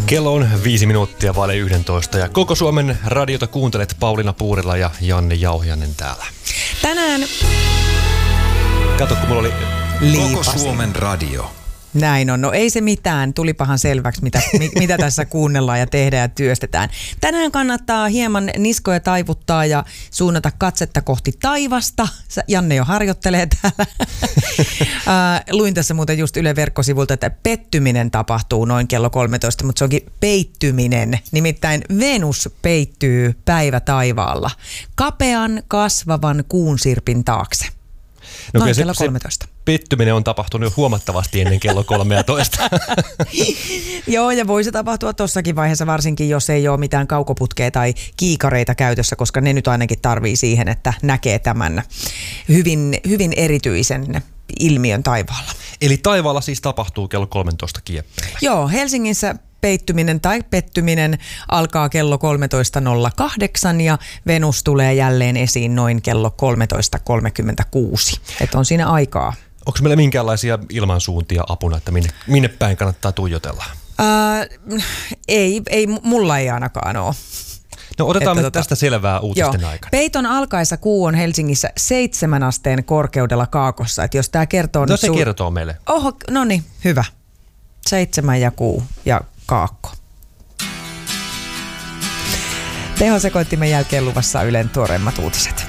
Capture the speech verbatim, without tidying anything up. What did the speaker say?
Kello on viisi minuuttia vaille yhdentoista ja koko Suomen radiota kuuntelet. Pauliina Puurila ja Janne Jauhiainen täällä. Tänään... Kato, kun mulla oli... Liipasin. Koko Suomen radio. Näin on. No ei se mitään. Tulipahan selväksi, mitä, mitä tässä kuunnellaan ja tehdään ja työstetään. Tänään kannattaa hieman niskoja taivuttaa ja suunnata katsetta kohti taivasta. Janne jo harjoittelee täällä. Luin tässä muuten just Yle verkkosivulta, että pettyminen tapahtuu noin kello kolmetoista, mutta se onkin peittyminen. Nimittäin Venus peittyy päivätaivaalla kapean kasvavan kuunsirpin taakse. No noin se, kello kolmetoista. Se pettyminen on tapahtunut huomattavasti ennen kello kolmetoista. Joo, ja voi se tapahtua tossakin vaiheessa, varsinkin jos ei ole mitään kaukoputkea tai kiikareita käytössä, koska ne nyt ainakin tarvii siihen, että näkee tämän hyvin, hyvin erityisen ilmiön taivaalla. Eli taivaalla siis tapahtuu kello kolmetoista kieppeillä. Joo, Helsingissä peittyminen tai pettyminen alkaa kello kolmetoista nolla kahdeksan ja Venus tulee jälleen esiin noin kello kolmetoista kolmekymmentäkuusi. Että on siinä aikaa. Onko meillä minkäänlaisia ilmansuuntia apuna, että minne, minne päin kannattaa tuijotella? Ää, ei, ei, mulla ei ainakaan ole. No otetaan että nyt tota, tästä selvää uutisten joo. aikana. Peiton alkaessa kuu on Helsingissä seitsemän asteen korkeudella kaakossa. Että jos tämä kertoo... No se suur... kertoo meille. Oho, no niin, hyvä. Seitsemän ja kuu ja kaakko. Tehosekoittimen jälkeen luvassa Ylen tuoreimmat uutiset.